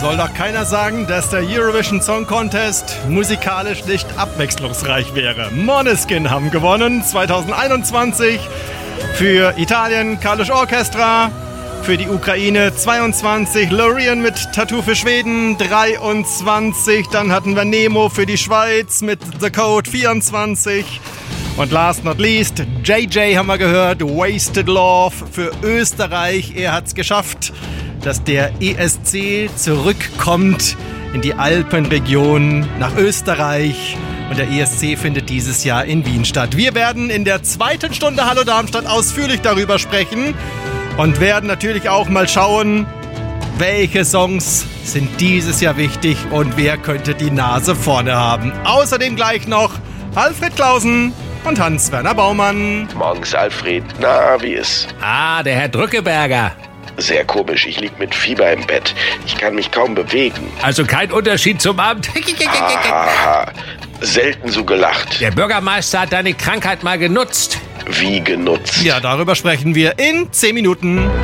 soll doch keiner sagen, dass der Eurovision Song Contest musikalisch nicht abwechslungsreich wäre. Måneskin haben gewonnen 2021 für Italien Kalush Orchestra, für die Ukraine 22, Loreen mit Tattoo für Schweden 23, dann hatten wir Nemo für die Schweiz mit The Code 24 und last not least JJ haben wir gehört, Wasted Love für Österreich. Er hat es geschafft, dass der ESC zurückkommt in die Alpenregion nach Österreich. Und der ESC findet dieses Jahr in Wien statt. Wir werden in der zweiten Stunde Hallo Darmstadt ausführlich darüber sprechen und werden natürlich auch mal schauen, welche Songs sind dieses Jahr wichtig und wer könnte die Nase vorne haben. Außerdem gleich noch Alfred Klausen und Hans-Werner Baumann. Morgens, Alfred. Na, wie ist? Ah, der Herr Drückeberger. Sehr komisch, ich lieg mit Fieber im Bett. Ich kann mich kaum bewegen. Also kein Unterschied zum Amt. Aha, selten so gelacht. Der Bürgermeister hat deine Krankheit mal genutzt. Wie genutzt? Ja, darüber sprechen wir in 10 Minuten.